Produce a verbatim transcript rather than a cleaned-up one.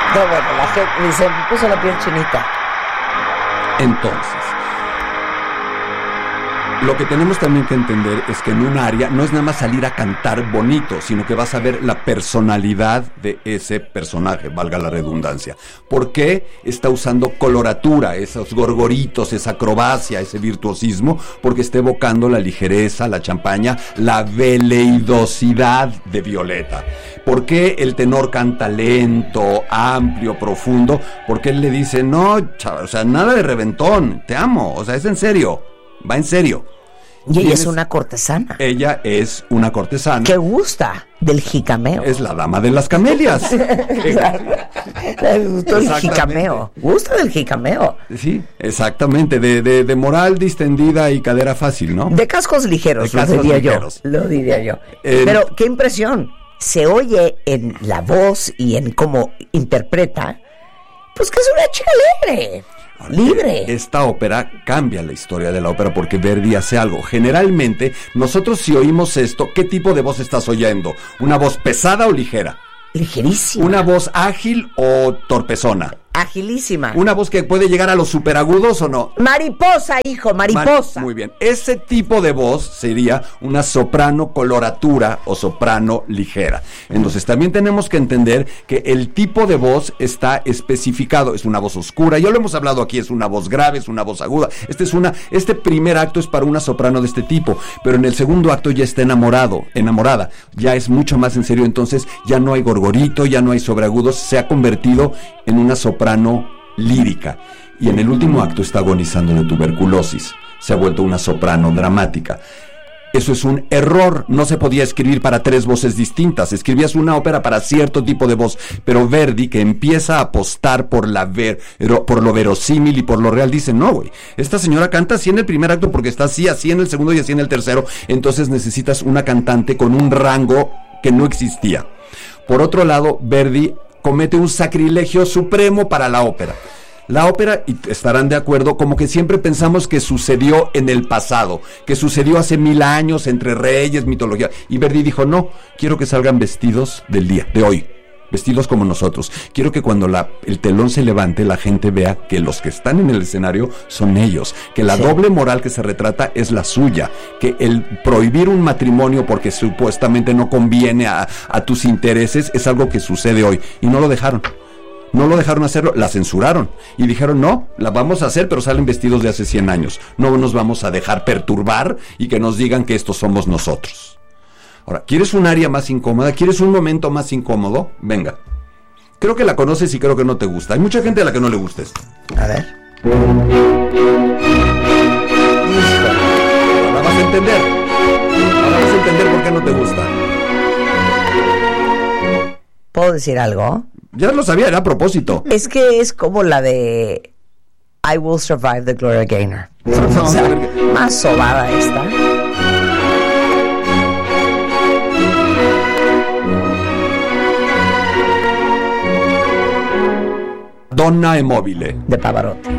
No, bueno, la gente se me puso la piel chinita. Entonces, lo que tenemos también que entender es que en un área no es nada más salir a cantar bonito, sino que vas a ver la personalidad de ese personaje, valga la redundancia. ¿Por qué está usando coloratura, esos gorgoritos, esa acrobacia, ese virtuosismo? Porque está evocando la ligereza, la champaña, la veleidosidad de Violeta. ¿Por qué el tenor canta lento, amplio, profundo? Porque él le dice, no, chaval, o sea, nada de reventón, te amo, o sea, es en serio. Va en serio. Y ella es una cortesana. Ella es una cortesana. Que gusta del jicameo. Es la dama de las camelias. Claro. Le gustó el jicameo. Gusta del jicameo. Sí, exactamente. De, de, de moral distendida y cadera fácil, ¿no? De cascos ligeros, de cascos lo diría ligeros. yo. Lo diría yo. Eh, Pero qué impresión. Se oye en la voz y en cómo interpreta, pues que es una chica alegre. Libre. Esta ópera cambia la historia de la ópera porque Verdi hace algo. Generalmente, nosotros si oímos esto, ¿qué tipo de voz estás oyendo? ¿Una voz pesada o ligera? Ligerísima. ¿Una voz ágil o torpezona? Agilísima. ¿Una voz que puede llegar a los superagudos o no? Mariposa, hijo, mariposa. Mar- Muy bien. Ese tipo de voz sería una soprano coloratura o soprano ligera. Entonces también tenemos que entender que el tipo de voz está especificado. Es una voz oscura. Ya lo hemos hablado aquí. Es una voz grave, es una voz aguda. Este es una, este primer acto es para una soprano de este tipo. Pero en el segundo acto ya está enamorado, enamorada. Ya es mucho más en serio. Entonces ya no hay gorgorito, ya no hay sobreagudos. Se ha convertido en una soprano lírica, y en el último acto está agonizando de tuberculosis. Se ha vuelto una soprano dramática. Eso es un error. No se podía escribir para tres voces distintas. Escribías una ópera para cierto tipo de voz, pero Verdi, que empieza a apostar por la ver, por lo verosímil y por lo real, dice, no, güey, esta señora canta así en el primer acto porque está así, así en el segundo y así en el tercero. Entonces necesitas una cantante con un rango que no existía. Por otro lado, Verdi comete un sacrilegio supremo para la ópera. La ópera, y estarán de acuerdo, como que siempre pensamos que sucedió en el pasado, que sucedió hace mil años entre reyes, mitología. Y Verdi dijo, no, quiero que salgan vestidos del día, de hoy, vestidos como nosotros. Quiero que cuando la, el telón se levante, la gente vea que los que están en el escenario son ellos, que la sí. doble moral que se retrata es la suya, que el prohibir un matrimonio porque supuestamente no conviene a, a tus intereses es algo que sucede hoy, y no lo dejaron. No lo dejaron hacerlo, la censuraron y dijeron, no, la vamos a hacer, pero salen vestidos de hace cien años. No nos vamos a dejar perturbar y que nos digan que estos somos nosotros. Ahora, ¿quieres un área más incómoda? ¿Quieres un momento más incómodo? Venga. Creo que la conoces y creo que no te gusta. Hay mucha gente a la que no le gusta esto. A ver. Ahora vas a entender. Ahora vas a entender por qué no te gusta. ¿Puedo decir algo? Ya lo sabía, era a propósito. Es que es como la de I Will Survive de Gloria Gaynor. No, o sea, más sobada esta. Donna è mobile de Pavarotti.